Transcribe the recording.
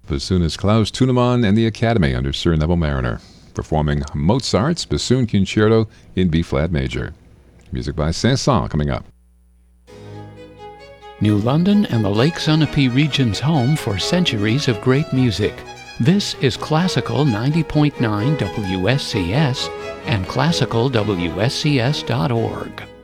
Bassoonist Klaus Tunemann and the Academy under Sir Neville Mariner, performing Mozart's Bassoon Concerto in B-flat major. Music by Saint-Saëns coming up. New London and the Lake Sunapee region's home for centuries of great music. This is Classical 90.9 WSCS and classicalwscs.org.